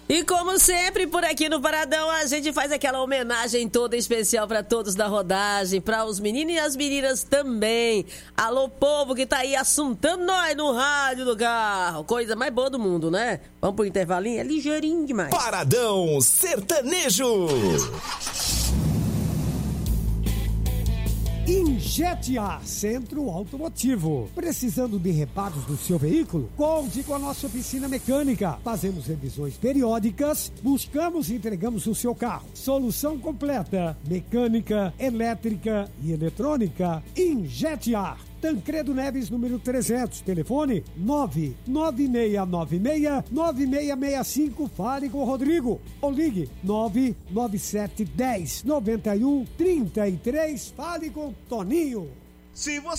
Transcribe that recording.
E como sempre, por aqui no Paradão, a gente faz aquela homenagem toda especial para todos da rodagem, para os meninos e as meninas também. Alô, povo que tá aí assuntando nós no rádio do carro. Coisa mais boa do mundo, né? Vamos pro intervalinho? É ligeirinho demais. Paradão Sertanejo. Injete A, Centro Automotivo. Precisando de reparos do seu veículo? Conte com a nossa oficina mecânica. Fazemos revisões periódicas, buscamos e entregamos o seu carro. Solução completa: mecânica, elétrica e eletrônica. Injete A. Tancredo Neves, número 300, telefone 99696-9665, fale com o Rodrigo, ou ligue 99710-9133, fale com o Toninho. Se você